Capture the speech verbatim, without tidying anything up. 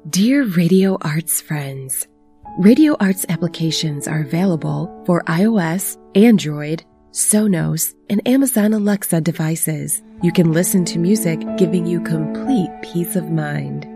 Dear Radio Arts friends, Radio Arts applications are available for iOS, Android, Sonos, and Amazon Alexa devices. You can listen to music, giving you complete peace of mind.